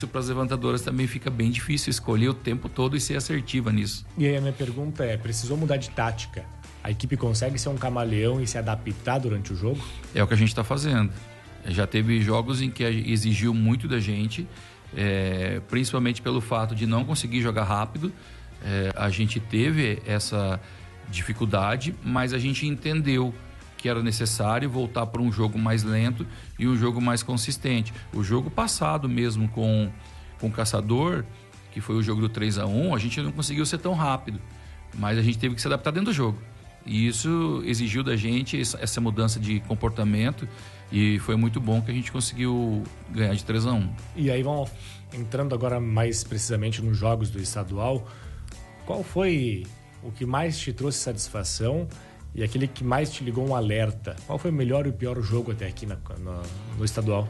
para as levantadoras também fica bem difícil escolher o tempo todo e ser assertiva nisso. E aí a minha pergunta é, precisou mudar de tática? A equipe consegue ser um camaleão e se adaptar durante o jogo? É o que a gente está fazendo. Já teve jogos em que exigiu muito da gente, principalmente pelo fato de não conseguir jogar rápido. A gente teve essa dificuldade, mas a gente entendeu que era necessário voltar para um jogo mais lento e um jogo mais consistente. O jogo passado mesmo com o Caçador, que foi o jogo do 3-1, a gente não conseguiu ser tão rápido, mas a gente teve que se adaptar dentro do jogo. E isso exigiu da gente essa mudança de comportamento e foi muito bom que a gente conseguiu ganhar de 3-1. E aí vamos entrando agora mais precisamente nos jogos do estadual. Qual foi o que mais te trouxe satisfação e aquele que mais te ligou um alerta? Qual foi o melhor e o pior jogo até aqui no estadual?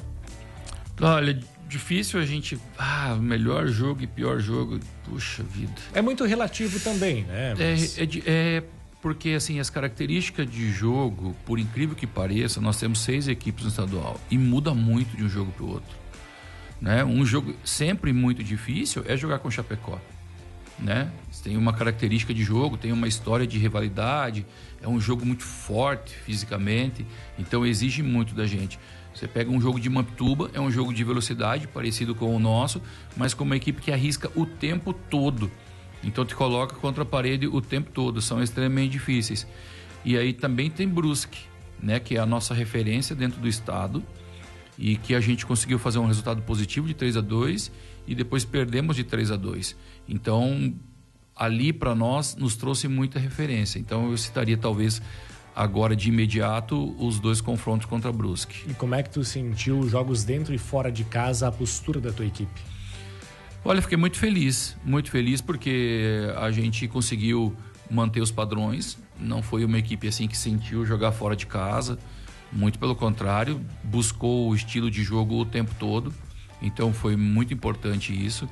Olha, difícil a gente... melhor jogo e pior jogo, puxa vida. É muito relativo também, né? Mas... Porque assim, as características de jogo, por incrível que pareça, nós temos 6 equipes no estadual e muda muito de um jogo para o outro, né? Um jogo sempre muito difícil é jogar com o Chapecó, né? Tem uma característica de jogo, tem uma história de rivalidade, é um jogo muito forte fisicamente, então exige muito da gente. Você pega um jogo de Mampituba, é um jogo de velocidade parecido com o nosso, mas com uma equipe que arrisca o tempo todo. Então te coloca contra a parede o tempo todo, são extremamente difíceis. E aí também tem Brusque, né, que é a nossa referência dentro do estado e que a gente conseguiu fazer um resultado positivo de 3-2 e depois perdemos de 3-2. Então ali para nós nos trouxe muita referência. Então eu citaria talvez agora de imediato os 2 confrontos contra Brusque. E como é que tu sentiu os jogos dentro e fora de casa, a postura da tua equipe? Olha, fiquei muito feliz porque a gente conseguiu manter os padrões, não foi uma equipe assim que sentiu jogar fora de casa, muito pelo contrário, buscou o estilo de jogo o tempo todo, então foi muito importante isso.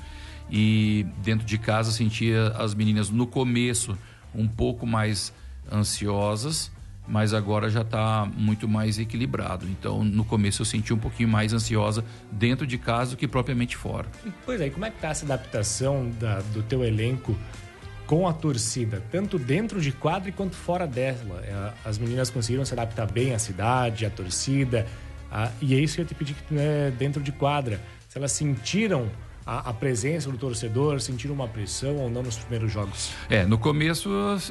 E dentro de casa sentia as meninas no começo um pouco mais ansiosas, mas agora já está muito mais equilibrado. Então, no começo eu senti um pouquinho mais ansiosa dentro de casa do que propriamente fora. Pois é, como é que está essa adaptação do teu elenco com a torcida, tanto dentro de quadra quanto fora dela? As meninas conseguiram se adaptar bem à cidade, à torcida, e é isso que eu te pedi dentro de quadra. Se elas sentiram a presença do torcedor, sentiram uma pressão ou não nos primeiros jogos? No começo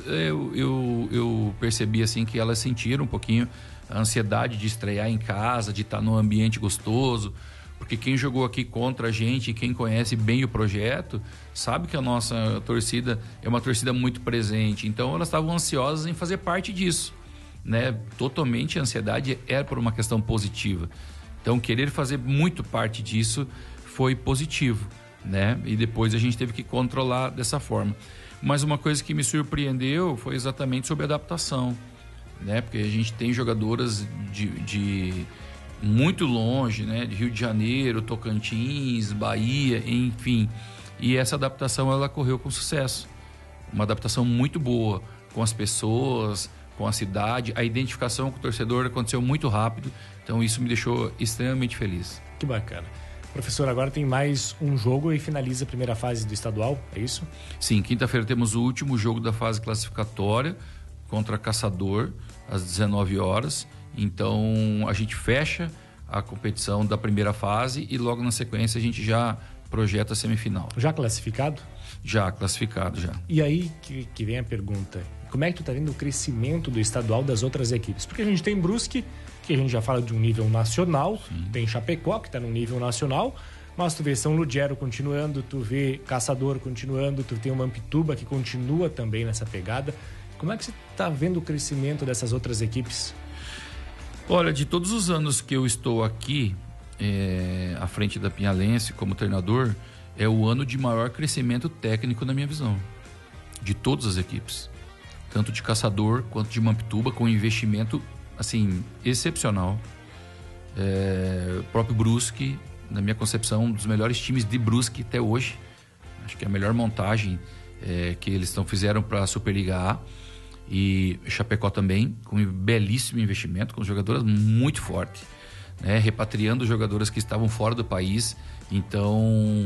eu percebi assim que elas sentiram um pouquinho a ansiedade de estrear em casa, de estar num ambiente gostoso, porque quem jogou aqui contra a gente, quem conhece bem o projeto, sabe que a nossa torcida é uma torcida muito presente, então elas estavam ansiosas em fazer parte disso, né? Totalmente a ansiedade era por uma questão positiva, então querer fazer muito parte disso foi positivo, né? E depois a gente teve que controlar dessa forma. Mas uma coisa que me surpreendeu foi exatamente sobre a adaptação, né? Porque a gente tem jogadoras de muito longe, né? De Rio de Janeiro, Tocantins, Bahia, enfim. E essa adaptação ela correu com sucesso. Uma adaptação muito boa com as pessoas, com a cidade. A identificação com o torcedor aconteceu muito rápido. Então isso me deixou extremamente feliz. Que bacana. Professor, agora tem mais um jogo e finaliza a primeira fase do estadual, é isso? Sim, quinta-feira temos o último jogo da fase classificatória contra Caçador, às 19 horas. Então, a gente fecha a competição da primeira fase e logo na sequência a gente já projeta a semifinal. Já classificado? Já, classificado, já. E aí que vem a pergunta, como é que tu tá vendo o crescimento do estadual das outras equipes? Porque a gente tem Brusque, que a gente já fala de um nível nacional, tem Chapecó, que está no nível nacional, mas tu vê São Ludgero continuando, tu vê Caçador continuando, tu tem o Mampituba, que continua também nessa pegada. Como é que você está vendo o crescimento dessas outras equipes? Olha, de todos os anos que eu estou aqui, à frente da Pinhalense como treinador, é o ano de maior crescimento técnico na minha visão, de todas as equipes, tanto de Caçador quanto de Mampituba, com investimento assim, excepcional. O próprio Brusque, na minha concepção, um dos melhores times de Brusque até hoje. Acho que é a melhor montagem que eles fizeram para a Superliga A. E Chapecó também, com um belíssimo investimento, com jogadoras muito fortes, né? Repatriando jogadoras que estavam fora do país Então,